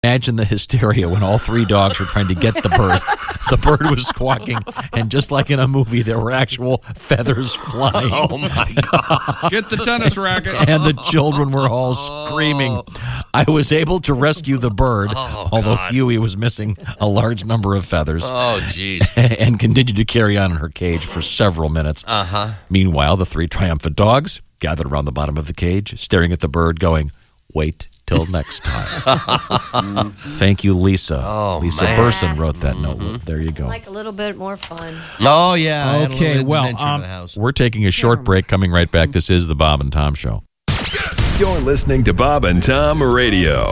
Imagine the hysteria when all three dogs were trying to get the bird. The bird was squawking, and just like in a movie, there were actual feathers flying. Oh, my God. Get the tennis racket. And the children were all screaming. I was able to rescue the bird, although Huey was missing a large number of feathers. Oh, jeez. And continued to carry on in her cage for several minutes. Meanwhile, the three triumphant dogs gathered around the bottom of the cage, staring at the bird, going, wait till next time. Thank you, Lisa. Lisa Burson wrote that note. There you go. Like a little bit more fun. Oh, yeah. Okay, well, we're taking a short break. Coming right back. This is the Bob and Tom Show. You're listening to Bob and Tom Radio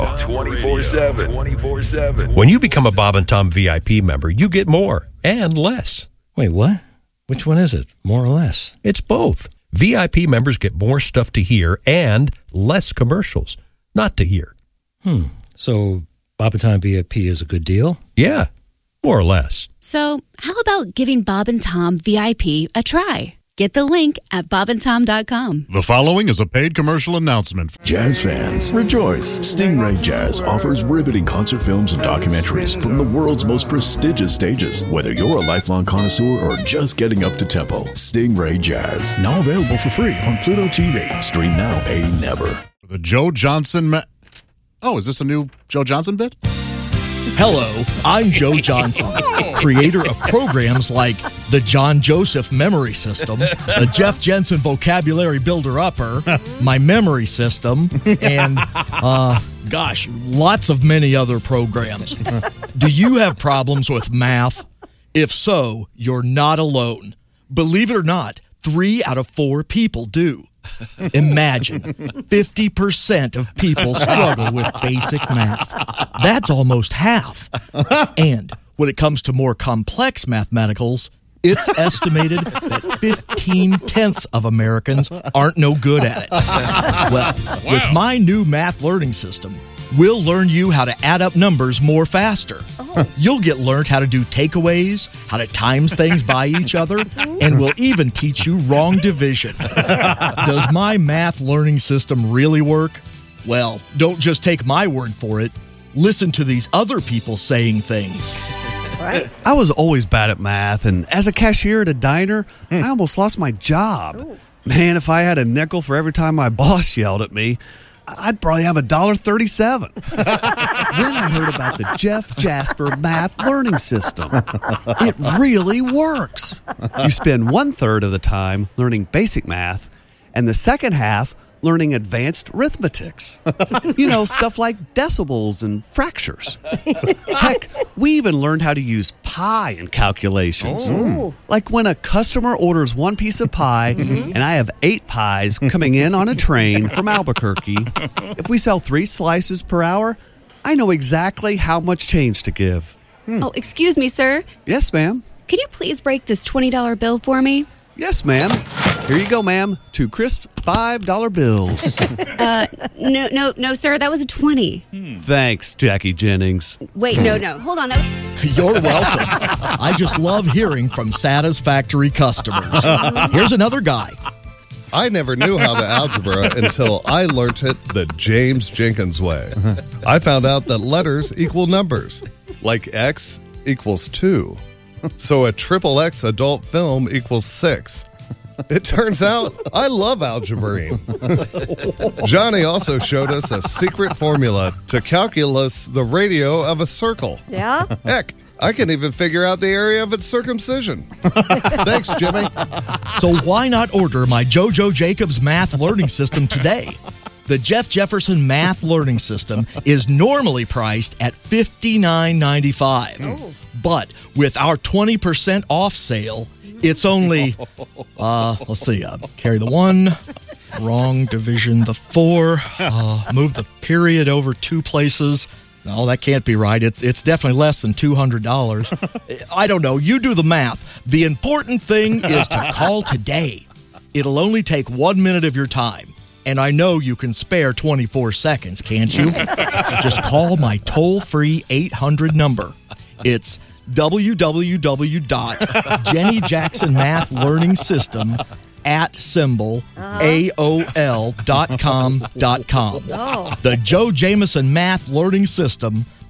24/7. When you become a Bob and Tom VIP member, you get more and less. Wait, what? Which one is it? More or less? It's both. VIP members get more stuff to hear and less commercials not to hear. So Bob and Tom VIP is a good deal? Yeah, more or less. So how about giving Bob and Tom VIP a try? Get the link at bobandtom.com. The following is a paid commercial announcement. Jazz fans, rejoice. Stingray Jazz offers riveting concert films and documentaries from the world's most prestigious stages. Whether you're a lifelong connoisseur or just getting up to tempo, Stingray Jazz. Now available for free on Pluto TV. Stream now, pay never. The Joe Johnson... is this a new Joe Johnson bit? Hello, I'm Joe Johnson, creator of programs like the John Joseph Memory System, the Jeff Jensen Vocabulary Builder-Upper, My Memory System, and, lots of many other programs. Do you have problems with math? If so, you're not alone. Believe it or not, 3 out of 4 people do. Imagine 50% of people struggle with basic math. That's almost half. And when it comes to more complex mathematicals, it's estimated that 15/10 of Americans aren't no good at it. Well, with my new math learning system, we'll learn you how to add up numbers more faster. You'll get learned how to do takeaways, how to times things by each other, and we'll even teach you wrong division. Does my math learning system really work? Well, don't just take my word for it. Listen to these other people saying things. Right. I was always bad at math, and as a cashier at a diner, I almost lost my job. Ooh. Man, if I had a nickel for every time my boss yelled at me, I'd probably have $1.37. Then I heard about the Jeff Jasper Math Learning System. It really works. You spend 1/3 of the time learning basic math, and the second half learning advanced arithmetics. Stuff like decibels and fractures. Heck, we even learned how to use pi in calculations. Like when a customer orders 1 piece of pie, and I have 8 pies coming in on a train from Albuquerque. If we sell 3 slices per hour, I know exactly how much change to give. Oh, excuse me, sir. Yes, ma'am. Could you please break this $20 bill for me? Yes, ma'am. Here you go, ma'am. 2 crisp $5 bills. No, sir. That was a 20. Thanks, Jackie Jennings. Wait, no. Hold on. You're welcome. I just love hearing from satisfactory customers. Here's another guy. I never knew how to algebra until I learned it the James Jenkins way. I found out that letters equal numbers, like X equals 2. So a XXX adult film equals 6. It turns out I love algebraing. Johnny also showed us a secret formula to calculus the radio of a circle. Yeah? Heck, I can even figure out the area of its circumcision. Thanks, Jimmy. So why not order my JoJo Jacobs Math Learning System today? The Jeff Jefferson Math Learning System is normally priced at $59.95. But with our 20% off sale, it's only, carry the 1, wrong division, the 4, move the period over 2 places. No, that can't be right. It's definitely less than $200. I don't know. You do the math. The important thing is to call today. It'll only take 1 minute of your time. And I know you can spare 24 seconds, can't you? Just call my toll-free 800 number. It's www.JennyJacksonMathLearningsystem.com. at symbol AOL.com.com. Oh. The Joe Jameson Math Learning System